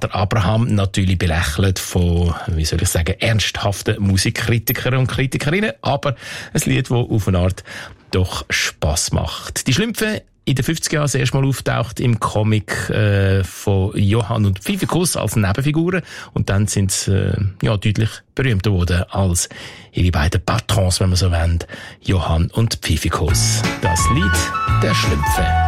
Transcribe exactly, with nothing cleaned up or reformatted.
Vater Abraham natürlich belächelt von, wie soll ich sagen, ernsthaften Musikkritikern und Kritikerinnen, aber ein Lied, das auf eine Art doch Spass macht. Die Schlümpfe in den fünfziger Jahren das erste Mal auftaucht im Comic äh, von Johann und Pfiffikus als Nebenfiguren und dann sind sie äh, ja, deutlich berühmter geworden als ihre beiden Patrons, wenn man so will, Johann und Pfiffikus. Das Lied der Schlümpfe.